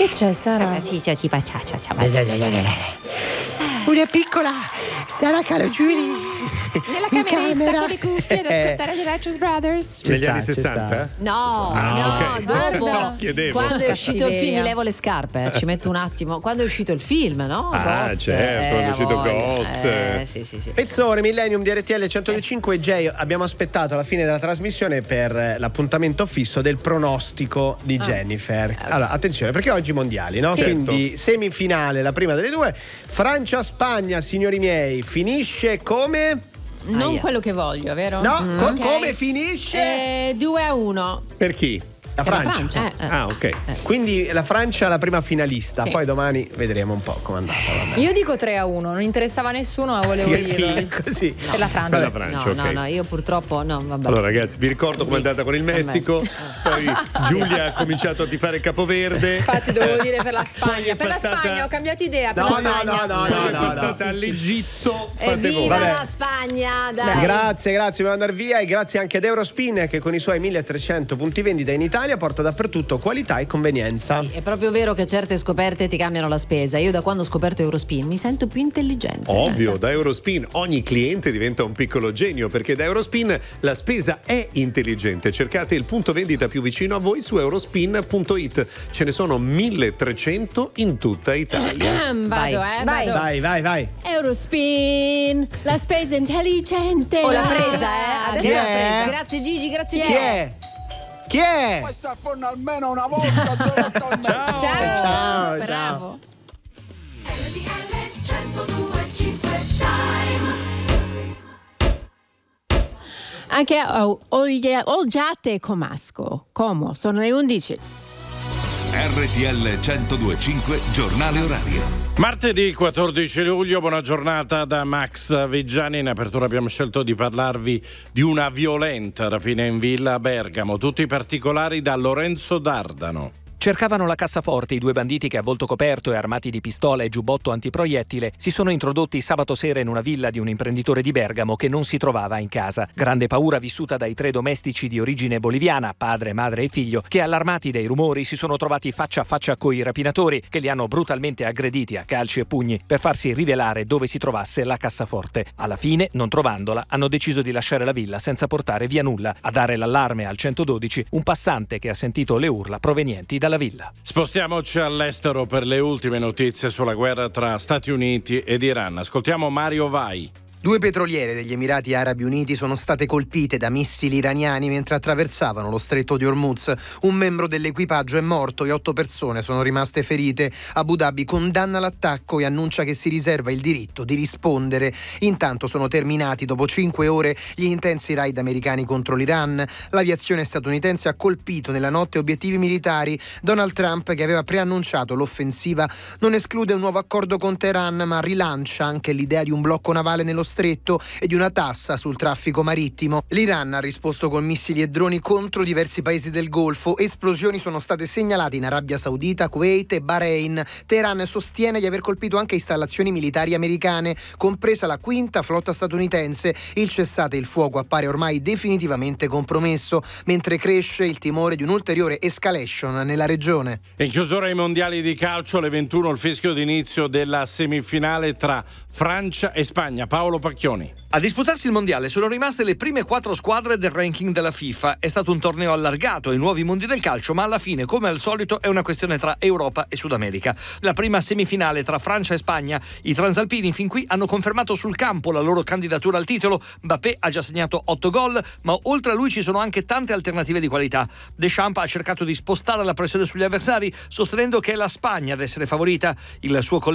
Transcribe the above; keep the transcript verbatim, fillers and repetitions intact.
Che c'è, Sara? Sì, sì, sì, ciao, ciao, ciao. Una piccola Sara Calogiuri Nella in cameretta camera. con le cuffie ad ascoltare The Righteous Brothers. Negli sta, anni ci sessanta? No, Ah, no, ok. dopo. No, chiedevo. Quando è uscito il film, Cattiveria. mi levo le scarpe, eh, ci metto un attimo. Quando è uscito il film, no? Ah, Ghost, certo, quando è uscito voglia. Ghost. Eh, sì, sì, sì. Pezzone, Millennium di R T L centodue e cinque. Jay, abbiamo aspettato la fine della trasmissione per l'appuntamento fisso del pronostico di Jennifer. Allora, attenzione, perché oggi mondiali, no? Certo. Quindi semifinale, la prima delle due. Francia-Spagna, signori miei, finisce come? Non Aia. quello che voglio, vero? No, Mm, co- ok. come finisce? Eh, due a uno. Per chi? La Per la Francia. Francia. Eh. Ah, ok. Quindi la Francia è la prima finalista, Sì. poi domani vedremo un po' com'è andata. Vabbè. Io dico tre a uno, non interessava a nessuno, ma volevo dirlo. Così. Per la Francia. Per la Francia, No, ok. no, no, io purtroppo no, vabbè. Allora ragazzi, vi ricordo com'è andata con il Messico, poi Ah, Giulia ha cominciato a tifare Capoverde. Infatti dovevo dire per la Poi Spagna. è Per passata- la Spagna ho cambiato idea. Per No, la no, Spagna. no, no, Poi no, è no, passata no. all'Egitto. Fate voi. Evviva Vabbè. la Spagna, dai. Grazie, grazie, devo andare via e grazie anche ad Eurospin che con i suoi milletrecento punti vendita in Italia porta dappertutto qualità e convenienza. Sì, è proprio vero che certe scoperte ti cambiano la spesa. Io da quando ho scoperto Eurospin mi sento più intelligente. Ovvio, da Eurospin ogni cliente diventa un piccolo genio, perché da Eurospin la spesa è intelligente. Cercate il punto vendita più vicino a voi su eurospin punto it. Ce ne sono milletrecento in tutta Italia. Vado, Vai. eh, Vai. vado. Vai, vai, vai. Eurospin, la spesa intelligente. Oh, l'ha presa, eh? Adesso Chi l'ha è? presa. Grazie Gigi, grazie Chi è? Chi è? Questa a forno almeno una volta, due volte al mese. Ciao, Ciao, ciao. bravo. Anche oh, Olge- Olgiate e Comasco. Como, sono le undici. R T L centodue e cinque giornale orario. Martedì quattordici luglio, buona giornata da Max Viggiani. In apertura abbiamo scelto di parlarvi di una violenta rapina in villa a Bergamo. Tutti i particolari da Lorenzo Dardano. Cercavano la cassaforte i due banditi che a volto coperto e armati di pistola e giubbotto antiproiettile si sono introdotti sabato sera in una villa di un imprenditore di Bergamo che non si trovava in casa. Grande paura vissuta dai tre domestici di origine boliviana, padre, madre e figlio, che allarmati dai rumori si sono trovati faccia a faccia coi rapinatori che li hanno brutalmente aggrediti a calci e pugni per farsi rivelare dove si trovasse la cassaforte. Alla fine, non trovandola, hanno deciso di lasciare la villa senza portare via nulla. A dare l'allarme al centododici un passante che ha sentito le urla provenienti dalla villa. Spostiamoci all'estero per le ultime notizie sulla guerra tra Stati Uniti ed Iran. Ascoltiamo Mario Vai. Due petroliere degli Emirati Arabi Uniti sono state colpite da missili iraniani mentre attraversavano lo stretto di Hormuz. Un membro dell'equipaggio è morto e otto persone sono rimaste ferite. Abu Dhabi condanna l'attacco e annuncia che si riserva il diritto di rispondere. Intanto sono terminati dopo cinque ore gli intensi raid americani contro l'Iran. L'aviazione statunitense ha colpito nella notte obiettivi militari. Donald Trump, che aveva preannunciato l'offensiva, non esclude un nuovo accordo con Teheran, ma rilancia anche l'idea di un blocco navale nello stretto e di una tassa sul traffico marittimo. L'Iran ha risposto con missili e droni contro diversi paesi del Golfo. Esplosioni sono state segnalate in Arabia Saudita, Kuwait e Bahrain. Teheran sostiene di aver colpito anche installazioni militari americane, compresa la quinta flotta statunitense. Il cessate il fuoco appare ormai definitivamente compromesso, mentre cresce il timore di un'ulteriore escalation nella regione. In chiusura ai mondiali di calcio, alle ventuno il fischio d'inizio della semifinale tra Francia e Spagna. Paolo Pacchioni. A disputarsi il mondiale sono rimaste le prime quattro squadre del ranking della FIFA. È stato un torneo allargato ai nuovi mondi del calcio, ma alla fine, come al solito, è una questione tra Europa e Sud America. La prima semifinale tra Francia e Spagna. I transalpini fin qui hanno confermato sul campo la loro candidatura al titolo. Mbappé ha già segnato otto gol, ma oltre a lui ci sono anche tante alternative di qualità. Deschamps ha cercato di spostare la pressione sugli avversari, sostenendo che è la Spagna ad essere favorita. Il suo collega